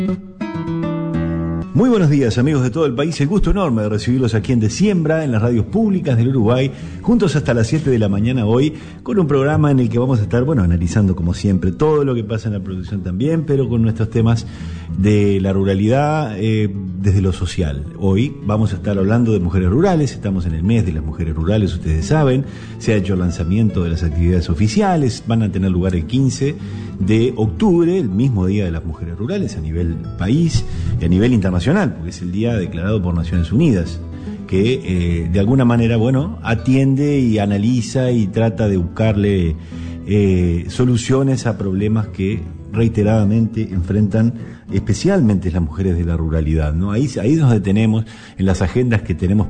Muy buenos días, amigos de todo el país. El gusto enorme de recibirlos aquí en De Siembra, en las radios públicas del Uruguay, juntos hasta las 7 de la mañana hoy, con un programa en el que vamos a estar, analizando como siempre todo lo que pasa en la producción también, pero con nuestros temas de la ruralidad desde lo social. Hoy vamos a estar hablando de mujeres rurales, estamos en el mes de las mujeres rurales, ustedes saben, se ha hecho el lanzamiento de las actividades oficiales, van a tener lugar el 15 de octubre, el mismo Día de las Mujeres Rurales a nivel país y a nivel internacional, porque es el día declarado por Naciones Unidas, que de alguna manera, atiende y analiza y trata de buscarle soluciones a problemas que reiteradamente enfrentan especialmente las mujeres de la ruralidad, ¿no? Ahí es donde tenemos, en las agendas que tenemos